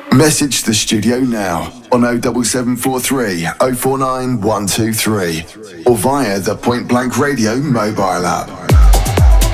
Message the studio now on 07743 049 123 or via the Point Blank Radio mobile app.